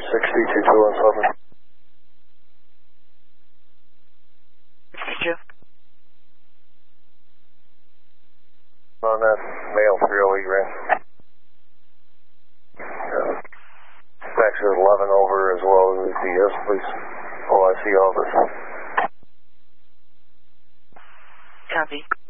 602217. 62. On that male 308 ring. Dispatch is 11 over as well as the yes, please. OIC office. Copy.